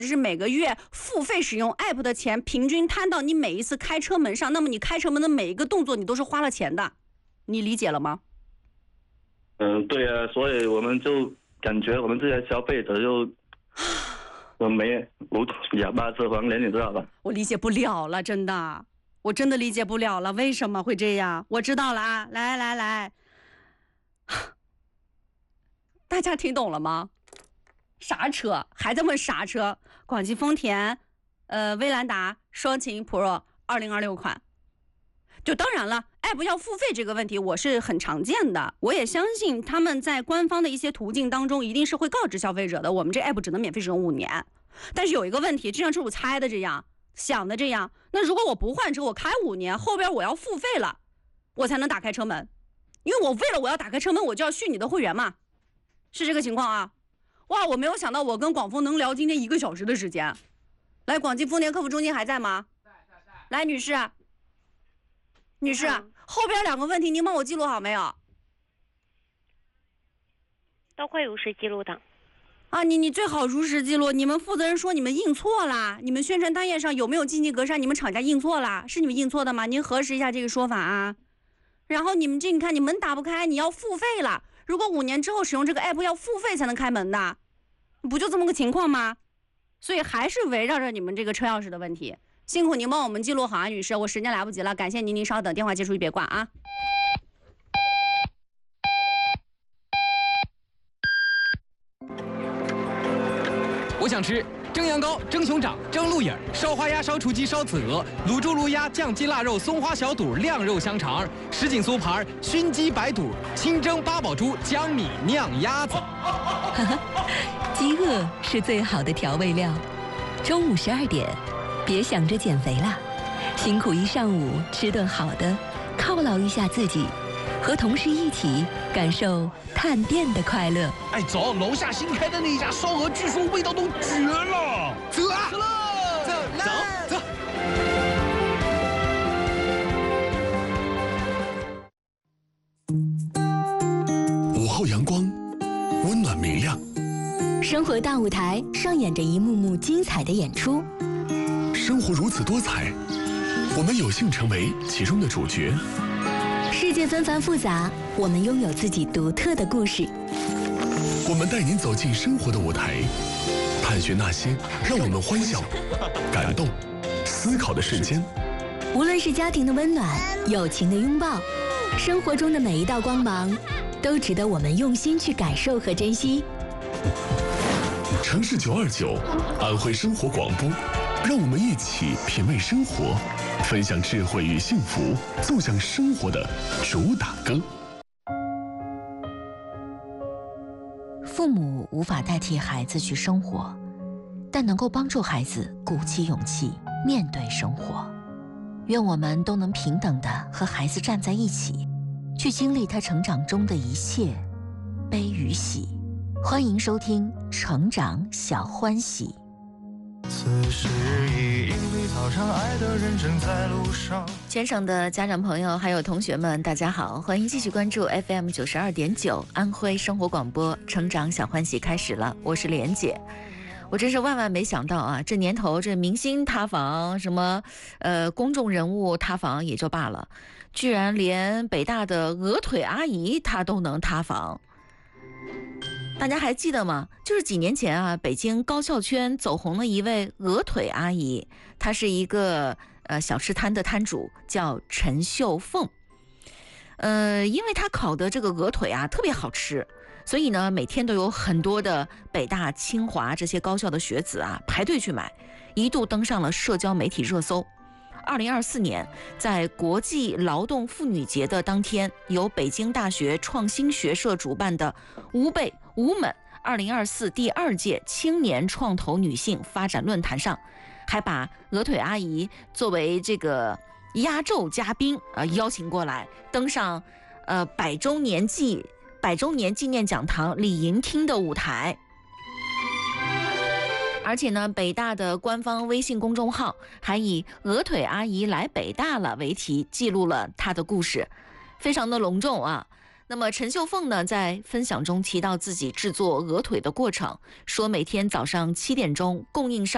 是每个月付费使用 app 的钱平均摊到你每一次开车门上，那么你开车门的每一个动作你都是花了钱的，你理解了吗？ 对啊，所以我们就感觉我们这些消费者就没无哑巴吃黄连，你知道吧？ 我理解不了了，真的，我真的理解不了了，为什么会这样？我知道了啊，来，大家听懂了吗？啥车？还在问啥车？广汽丰田，威兰达双擎 Pro 2026款。就当然了 ，app 要付费这个问题我是很常见的，我也相信他们在官方的一些途径当中一定是会告知消费者的，我们这 app 只能免费使用5年。但是有一个问题，就像是我猜的这样，想的这样，那如果我不换车，我开5年，后边我要付费了，我才能打开车门，因为我为了我要打开车门，我就要续你的会员嘛，是这个情况啊。哇，我没有想到我跟广丰能聊今天1个小时的时间。来，广汽丰田客服中心还在吗？在。来，女士，后边2个问题您帮我记录好没有？ 都会如实记录的。 啊，你最好如实记录。你们负责人说你们印错了，你们宣传单页上有没有进气格栅？你们厂家印错了，是你们印错的吗？您核实一下这个说法啊。然后你们你看，你门打不开，你要付费了。如果5年之后使用这个 app 要付费才能开门的，不就这么个情况吗？所以还是围绕着你们这个车钥匙的问题。辛苦您帮我们记录好啊，女士，我时间来不及了，感谢您，您稍等，电话结束别挂啊。 我想吃蒸羊羔、蒸熊掌、蒸鹿眼、烧花鸭、烧雏鸡、烧子鹅、卤猪、卤鸭、酱鸡、腊肉、松花小肚、晾肉香肠、什锦酥盘、熏鸡白肚、清蒸八宝猪、江米酿鸭子。 饥饿是最好的调味料。中午12点，别想着减肥啦，辛苦一上午，吃顿好的，犒劳一下自己，和同事一起感受探店的快乐。 哎，走，楼下新开的那家烧鹅，据说味道都绝了。 走啊！走。 午后阳光，温暖明亮。 生活大舞台上演着一幕幕精彩的演出。 生活如此多彩，我们有幸成为其中的主角。 世界纷繁复杂，我们拥有自己独特的故事。 我们带您走进生活的舞台，探寻那些让我们欢笑、感动、思考的瞬间。 无论是家庭的温暖、友情的拥抱，生活中的每一道光芒，都值得我们用心去感受和珍惜。 城市929，安徽生活广播，让我们一起品味生活，分享智慧与幸福，奏响生活的主打歌。 父母无法代替孩子去生活，但能够帮助孩子鼓起勇气面对生活。愿我们都能平等地和孩子站在一起，去经历他成长中的一切悲与喜。欢迎收听《成长小欢喜》。 此时已莺飞草长，爱的人正在路上。 全省的家长朋友还有同学们，大家好，欢迎继续关注 FM 92.9安徽生活广播《成长小欢喜》开始了，我是莲姐。我真是万万没想到啊，这年头这明星塌房，什么公众人物塌房也就罢了，居然连北大的鹅腿阿姨她都能塌房。大家还记得吗？就是几年前啊，北京高校圈走红了一位鹅腿阿姨，她是一个小吃摊的摊主，叫陈秀凤。因为她烤的这个鹅腿啊特别好吃，所以呢每天都有很多的北大、清华这些高校的学子啊排队去买，一度登上了社交媒体热搜。2024年，在国际劳动妇女节的当天，由北京大学创新学社主办的吾辈 Women 2024第2届青年创投女性发展论坛上，还把鹅腿阿姨作为这个压轴嘉宾邀请过来，登上100周年纪念讲堂礼迎厅的舞台。而且呢，北大的官方微信公众号还以鹅腿阿姨来北大了为题，记录了她的故事，非常的隆重啊。那么陈秀凤呢，在分享中提到自己制作鹅腿的过程，说每天早上7点钟供应商